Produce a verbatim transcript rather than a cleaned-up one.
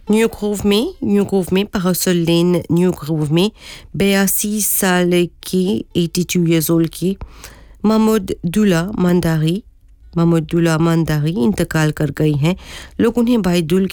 New Grove में new Grove में पारासोल लेन new Grove में बयासी साल की बयासी इयर्स ओल्ड की महमूद दुला मंदारी महमूद दुला मंदारी इंतकाल कर गई हैं। लोग उन्हें भाई दुल